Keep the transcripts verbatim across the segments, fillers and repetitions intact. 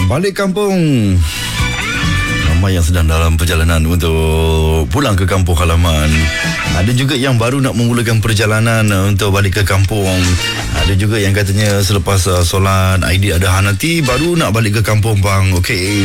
balik kampung. Ramai yang sedang dalam perjalanan untuk pulang ke kampung halaman. Ada juga yang baru nak memulakan perjalanan untuk balik ke kampung. Ada juga yang katanya selepas uh, solat Aidiladha nanti baru nak balik ke kampung bang. Okey.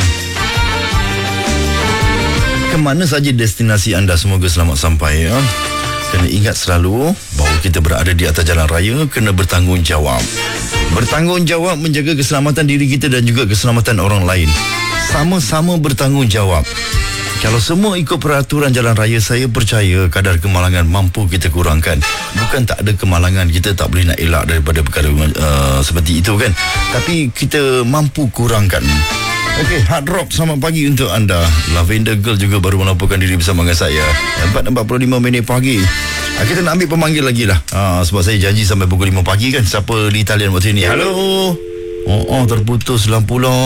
Ke mana saja destinasi anda, semoga selamat sampai ya. Kena ingat selalu bahawa kita berada di atas jalan raya, kena bertanggungjawab. Bertanggungjawab menjaga keselamatan diri kita dan juga keselamatan orang lain. Sama-sama bertanggungjawab. Kalau semua ikut peraturan jalan raya, saya percaya kadar kemalangan mampu kita kurangkan. Bukan tak ada kemalangan, kita tak boleh nak elak daripada perkara uh, seperti itu kan. Tapi kita mampu kurangkan. Okey, Hard Rock, selamat pagi untuk anda. Lavender Girl juga baru melaporkan diri bersama dengan saya. empat empat puluh lima minit pagi. Ha, kita nak ambil pemanggil lagi lah. Ha, sebab saya janji sampai pukul lima pagi kan. Siapa di talian waktu ini? Halo. Oh, oh terputus lah pula.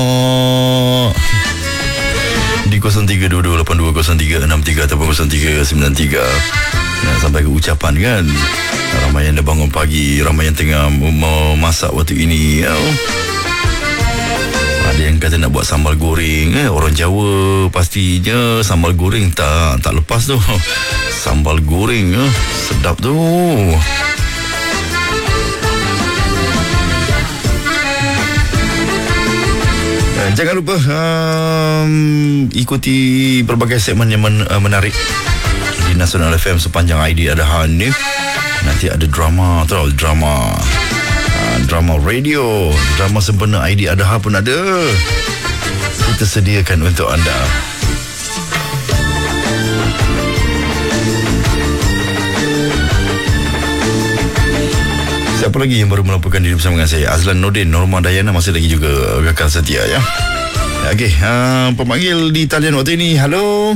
Di kosong tiga dua dua lapan dua kosong tiga enam tiga ataupun kosong tiga sembilan tiga. Nak sampai ke ucapan kan. Ramai yang dah bangun pagi, ramai yang tengah memasak waktu ini. Oh. Ada yang kata nak buat sambal goreng. Eh, orang Jawa pastinya sambal goreng tak tak lepas tu. Sambal goreng eh, sedap tu. Eh, jangan lupa um, ikuti pelbagai segmen yang men, uh, menarik di Nasional F M sepanjang Aidiladha ni. Nanti ada drama, tahu drama. Drama radio, drama sempena Aidiladha pun ada. Kita sediakan untuk anda. Siapa lagi yang baru melaporkan diri bersama dengan saya? Azlan Nordin, Norma Dayana masih lagi juga kekal setia ya. Okey, uh, pemanggil di talian waktu ini. Halo.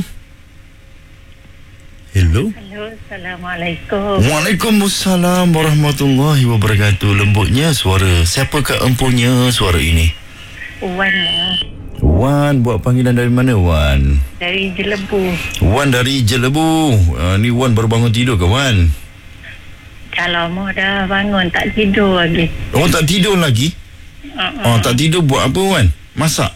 Hello. Halo, Assalamualaikum. Waalaikumsalam warahmatullahi wabarakatuh. Lembutnya suara. Siapakah empunya suara ini? Wan. Wan, buat panggilan dari mana Wan? Dari Jelebu. Wan dari Jelebu. Uh, ni Wan baru bangun tidur ke Wan? Dah lama dah bangun, tak tidur lagi. Oh, tak tidur lagi? Uh-uh. Oh, tak tidur buat apa Wan? Masak?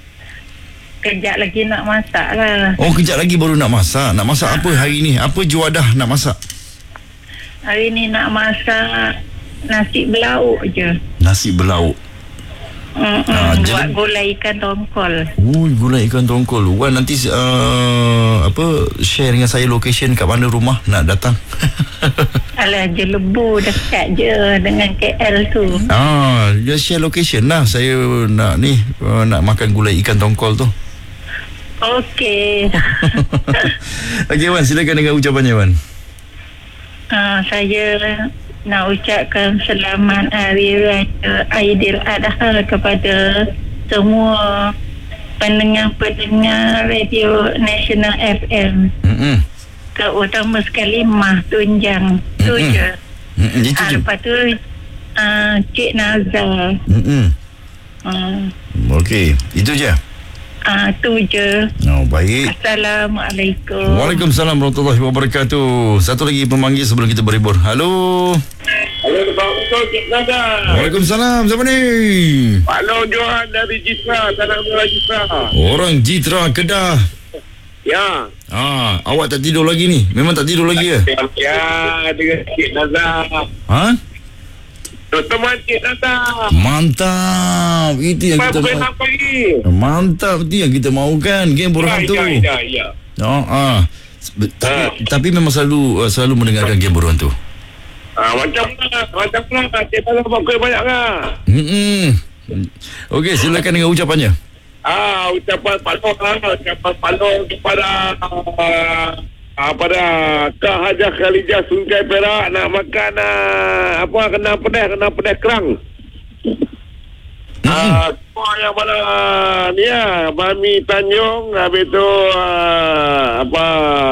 Kejap lagi nak masak lah. Oh, kejap lagi baru nak masak. Nak masak apa hari ni? Apa juadah nak masak? Hari ni nak masak nasi belauk je. Nasi belauk. Uh-uh. Ah, Buat jadi- gulai ikan tongkol. Oh, gulai ikan tongkol. Wan, nanti uh, apa share dengan saya location kat mana rumah nak datang. Alah, Jelebu dekat je dengan K L tu. Ah, dia share location lah. Saya nak ni uh, nak makan gulai ikan tongkol tu. Okey. Okey Wan, silakan dengan ucapannya Wan. uh, Saya nak ucapkan selamat Hari Raya Aidiladha kepada semua pendengar-pendengar Radio Nasional F M. Hmm. Terutama sekali Mah Tunjang. Tu Mm-mm. je. Hmm, itu Ah, je. lepas tu uh, Cik Nazar. Hmm. uh, Okey, itu je. uh, Tu je. Oh, baik. Assalamualaikum. Waalaikumsalam warahmatullahi wabarakatuh. Satu lagi pemanggil sebelum kita berhibur. Halo. Halo, Bang Cik Nazar. Waalaikumsalam. Siapa ni? Pak Long Johan dari Jitra, Tanah Merah Jitra. Orang Jitra Kedah. Ya. Ah, awak tak tidur lagi ni? Memang tak tidur lagi ya? Ya, dengan Cik Nazar. Ha? Teman Cik Nazar. Mantap. Itu yang kita Sampai mahu. enam pagi. Mantap, itu yang kita mahukan. Game bola Ya, hantu. ya, ya, ya. Oh, ah. Tapi, tapi memang selalu uh, selalu mendengarkan game bola hantu. Ah, macam mana? Macam mana? Cik Nazar pakai banyak kan? Hmm. Okey, silakan dengan ucapannya. Ah, ucapan Pak Long lah. Ucapan Pak Long kepada uh, ah, pada Kak Hajah Khalijah Sungai Perak nak makan uh, apa kena pedas, kena pedas kerang. Ah, semua yang mana ni ya, Bami Tanjung, habis tu uh, apa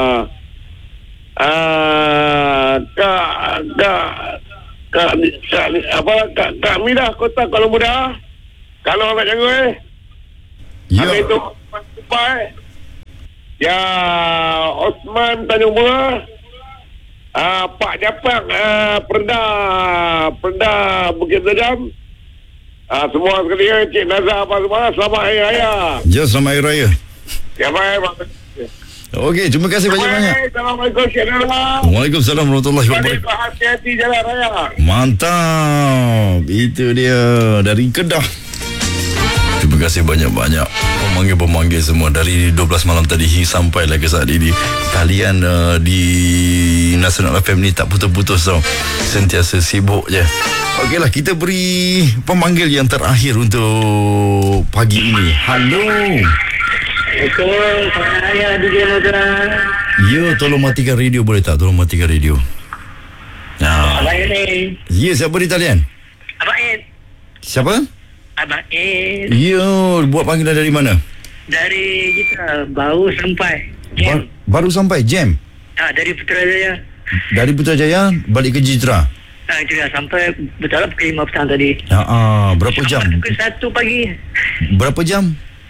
ah Kak Kak Kak, Kak apa Kak Kak Midah Kota Kuala Muda. Kalau kat Janggul eh. Ya. Habis tu Dubai. Ya, Osman Tanjung Murah. Ah, Pak Japang, ah, Perda, Perda Bukit Sedam. Ah, semua sekalian, Cik Nazar apa semua, selamat Hari Raya. Ya, selamat Hari Raya. Ya, baik. Okey, terima kasih banyak-banyak. Assalamualaikum, Cik Nazar. Waalaikumsalam warahmatullahi wabarakatuh. Hati-hati jalan raya. Mantap. Itu dia dari Kedah. Terima kasih banyak-banyak pemanggil-pemanggil semua dari dua belas malam tadi sampai lagi saat ini. Talian uh, di Nasional F M ni tak putus-putus tau. Sentiasa sibuk je. Okeylah, kita beri pemanggil yang terakhir untuk pagi ini. Halo. Assalamualaikum. Selamat Raya D J Nazar. Ya, tolong matikan radio boleh tak? Tolong matikan radio. Nah. Abang ni. Ya, siapa di talian? Abang Ed. Siapa? Abang Ed. Ya, buat panggilan dari mana? Dari kita baru sampai. Bar, baru sampai jam. Ah, dari Putrajaya. Dari Putrajaya balik ke Jitra. Ah, itu dah sampai betul lah pukul lima petang tadi. Ha ah, berapa jam? Sampai pukul satu pagi. Berapa jam?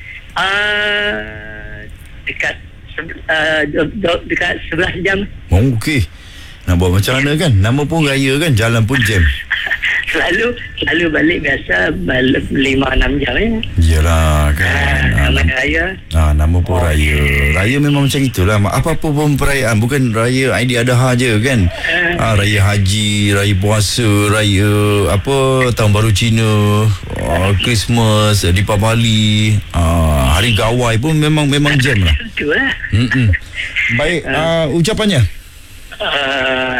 Ah, dekat uh, dekat sebelas jam. Oh, okey. Nak buat macam mana kan? Nama pun raya kan, jalan pun jam. Selalu selalu balik biasa balik lima enam jam ya. Iyalah kan. Ah, nama Ah, raya. ah, nama pun raya. Raya memang macam itulah. Apa-apa pun perayaan, bukan raya Aidiladha je kan. Ah, raya haji, raya puasa, raya apa tahun baru Cina, ah, Christmas, Deepavali, ah, hari gawai pun memang memang jam lah. Itulah. Mm-mm. Baik, ah, ucapannya. Uh,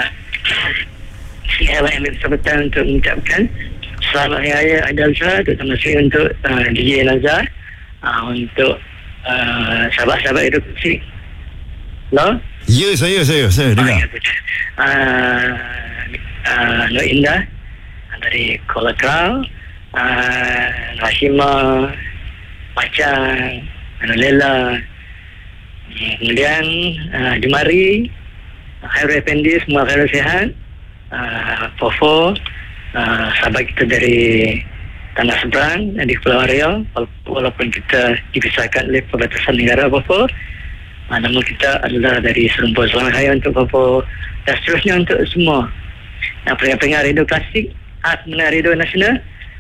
saya ambil kesempatan untuk mengucapkan selamat Hari Raya Aidilazha, terutama sekali untuk uh, D J Nazar, uh, untuk uh, sahabat-sahabat edukasi. Hello? Ya, saya saya saya dengar. Uh, uh, Nur Indah dari Kuala Krau, uh, Hashima, Macang, Anulela, kemudian uh, Jumari, Khairul Effendi, semua Khairul Sihat, uh, Fofo, uh, sahabat kita dari Tanah Seberang dan di Pulau Riau, walaupun kita dipisahkan oleh perbatasan negara Fofo, uh, nama kita adalah dari Serempur. Selamat Raya untuk Fofo dan seterusnya untuk semua yang pendengar radio klasik, art mendengar radio nasional,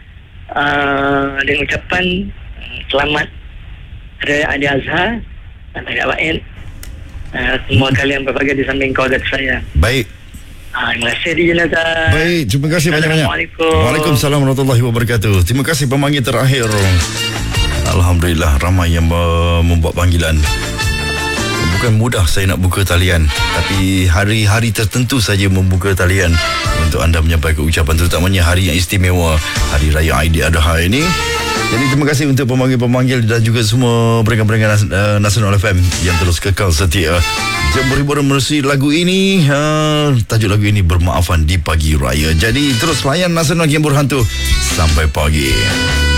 uh, dengan ucapan uh, selamat Hari Raya Aidilazha dan Hari Raya Uh, semua kalian berbagai di samping keluarga saya. Baik. Uh, terima kasih D J Nazar. Baik, terima kasih banyak-banyak. Assalamualaikum. Waalaikumsalam warahmatullahi wabarakatuh. Terima kasih pemanggil terakhir. Alhamdulillah ramai yang uh, membuat panggilan. Bukan mudah saya nak buka talian, tapi hari-hari tertentu saja membuka talian untuk anda menyampaikan ucapan, terutamanya hari yang istimewa, Hari Raya Aidiladha ini. Jadi terima kasih untuk pemanggil-pemanggil dan juga semua pendengar-pendengar nas- uh, Nasional F M yang terus kekal setia. Jom berhibur menerusi lagu ini. Uh, tajuk lagu ini Bermaafan di Pagi Raya. Jadi terus layan Nasional Game Berhantu sampai pagi.